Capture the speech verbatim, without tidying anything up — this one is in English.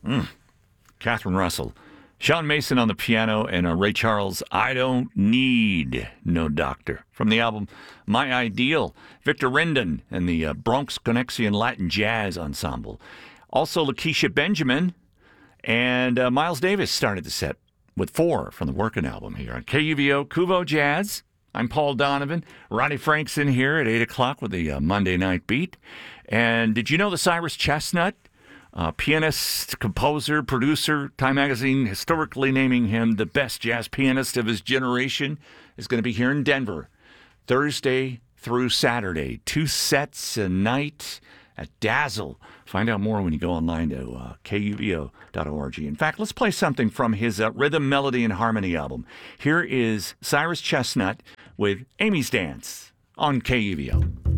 Catherine Russell. Sean Mason on the piano, and uh, Ray Charles, I Don't Need No Doctor. From the album My Ideal, Victor Rendon and the uh, Bronx Connexion Latin Jazz Ensemble. Also, Lakeisha Benjamin and uh, Miles Davis started the set with four from the Workin' album here on K U V O Kuvo Jazz. I'm Paul Donovan. Ronnie Frank's in here at eight o'clock with the uh, Monday Night Beat. And did you know the Cyrus Chestnut? Uh, pianist, composer, producer, Time Magazine historically naming him the best jazz pianist of his generation, is going to be here in Denver Thursday through Saturday. Two sets a night at Dazzle. Find out more when you go online to uh, K U V O dot org. In fact, let's play something from his uh, Rhythm, Melody, and Harmony album. Here is Cyrus Chestnut with Amy's Dance on K U V O.